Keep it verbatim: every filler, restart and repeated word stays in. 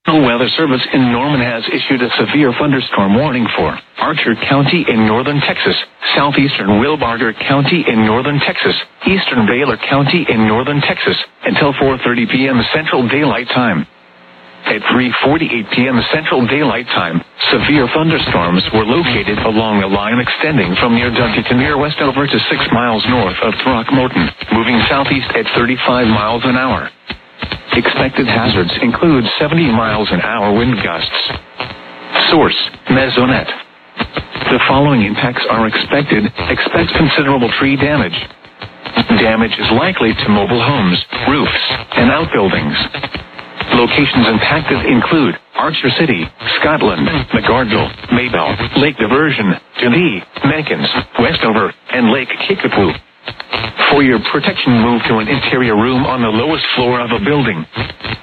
National Weather Service in Norman has issued a severe thunderstorm warning for Archer County in northern Texas, southeastern Wilbarger County in northern Texas, eastern Baylor County in northern Texas, until four thirty p.m. Central Daylight Time. At three forty-eight p.m. Central Daylight Time, severe thunderstorms were located along a line extending from near Duncan to near Westover to six miles north of Throckmorton, moving southeast at thirty-five miles an hour. Expected hazards include seventy miles an hour wind gusts. Source, Mesonet. The following impacts are expected. Expect considerable tree damage. Damage is likely to mobile homes, roofs, and outbuildings. Locations impacted include Archer City, Scotland, McGardle, Maybell, Lake Diversion, Dundee, Mankins, Westover, and Lake Kickapoo. For your protection, move to an interior room on the lowest floor of a building.